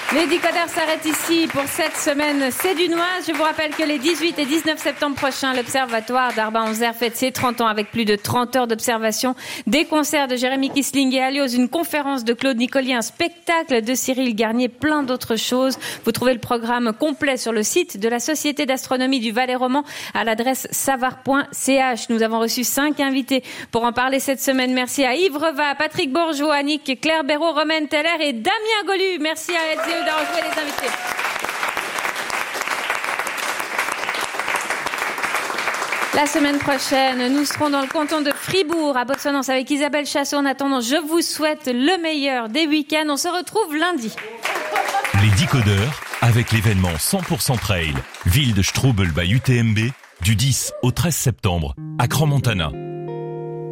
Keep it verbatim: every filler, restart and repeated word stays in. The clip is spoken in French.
Les décodeurs s'arrêtent ici pour cette semaine sédunoise. Je vous rappelle que les dix-huit et dix-neuf septembre prochains, l'Observatoire d'Arba-en-Zer fête ses trente ans avec plus de trente heures d'observation, des concerts de Jérémy Kissling et Alios, une conférence de Claude Nicolier, un spectacle de Cyril Garnier, plein d'autres choses. Vous trouvez le programme complet sur le site de la Société d'Astronomie du Valais-Roman à l'adresse savar point c h. Nous avons reçu cinq invités pour en parler cette semaine. Merci à Yves Reva, Patrick Bourgeois, Annick, Claire Béraud, Romaine Teller et Damien Golu. Merci à Edzio d'avoir joué les invités. La semaine prochaine, nous serons dans le canton de Fribourg, à Botsonnance, avec Isabelle Chassot. En attendant, je vous souhaite le meilleur des week-ends. On se retrouve lundi. Les décodeurs, avec l'événement cent pour cent Trail, ville de Strubel by U T M B, du dix au treize septembre, à Crans-Montana.